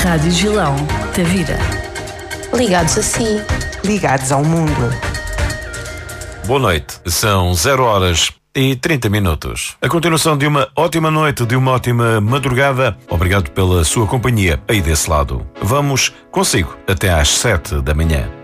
Rádio Gilão, Tavira. Ligados a si. Ligados ao mundo. Boa noite. São 0h30. A continuação de uma ótima noite, de uma ótima madrugada. Obrigado pela sua companhia aí desse lado. Vamos consigo até às 7 da manhã.